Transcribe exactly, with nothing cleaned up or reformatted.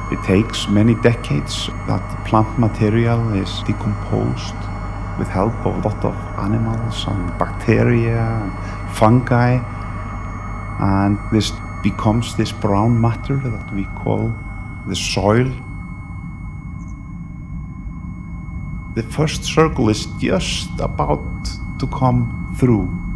It takes many decades that plant material is decomposed with help of a lot of animals and bacteria and fungi, and this becomes this brown matter that we call the soil. The first circle is just about to come through.